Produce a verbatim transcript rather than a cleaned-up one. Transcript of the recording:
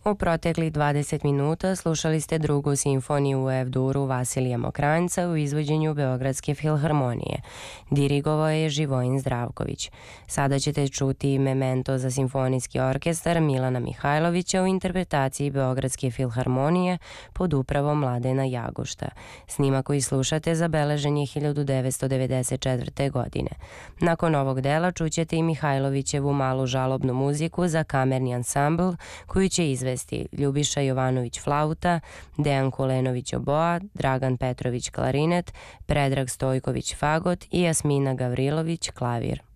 U proteklih dvadeset minuta slušali ste drugu simfoniju u F-duru Vasilija Mokranjca u izvođenju Beogradske filharmonije. Dirigovao je Živojin Zdravković. Sada ćete čuti Memento za simfonijski orkestar Milana Mihajlovića u interpretaciji Beogradske filharmonije pod upravom Mladena Jagušta. Snimak koji slušate zabeležen je hiljadu devetsto devedeset četvrte. godine. Nakon ovog dela čućete i Mihajlovićevu malu žalobnu muziku za kamerni ansambl koju će izvesti Ljubiša Jovanović flauta, Dejan Kulenović oboa, Dragan Petrović klarinet, Predrag Stojković fagot i Jasmina Gavrilović klavir.